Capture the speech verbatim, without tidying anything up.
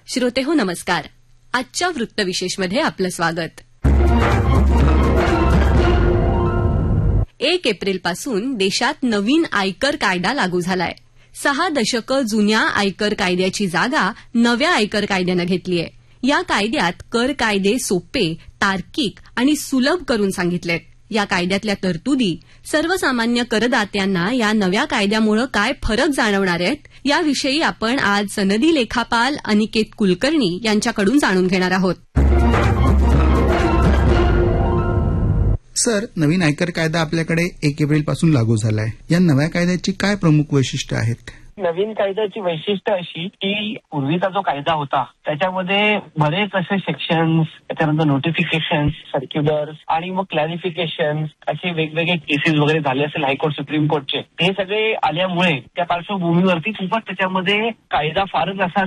श्रोतेहो नमस्कार. आजच्या वृत्तविशेषमध्ये आपलं स्वागत. एक एप्रिलपासून देशात नवीन आयकर कायदा लागू झालाय. सहा दशकं जुन्या आयकर कायद्याची जागा नव्या आयकर कायद्यानं घेतलीय. या कायद्यात कर कायदे सोपे, तार्किक आणि सुलभ करून सांगितलेत. या कायद्यातल्या तरतुदी सर्वसामान्य करदात्यांना या नव्या कायद्यामुळे काय फरक जाणवणार आहेत याविषयी आपण आज सनदी लेखापाल अनिकेत कुलकर्णी यांच्याकडून जाणून घेणार आहोत. सर, नवीन आयकर कायदा आपल्याकडे एक एप्रिल पासून लागू झालाय. या नव्या कायद्याची काय प्रमुख वैशिष्ट्य आहेत? नवीन कायद्याची वैशिष्ट्य अशी की पूर्वीचा जो कायदा होता त्याच्यामध्ये बरेच असे सेक्शन्स, त्याच्यानंतर नोटिफिकेशन, सर्क्युलर्स आणि मग क्लॅरिफिकेशन असे वेगवेगळे केसेस वगैरे झाले असेल हायकोर्ट, सुप्रीम कोर्टचे. हे सगळे आल्यामुळे त्या पार्श्वभूमीवरती खूपच त्याच्यामध्ये कायदा फारच असा